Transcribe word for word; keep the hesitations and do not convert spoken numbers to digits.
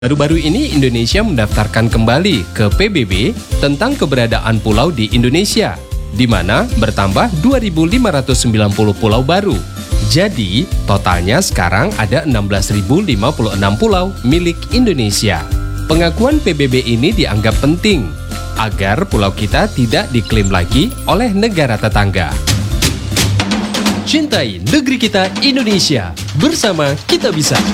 Baru-baru ini Indonesia mendaftarkan kembali ke P B B tentang keberadaan pulau di Indonesia, di mana bertambah dua ribu lima ratus sembilan puluh pulau baru. Jadi, totalnya sekarang ada enam belas ribu lima puluh enam pulau milik Indonesia. Pengakuan P B B ini dianggap penting agar pulau kita tidak diklaim lagi oleh negara tetangga. Cintai negeri kita Indonesia, bersama kita bisa.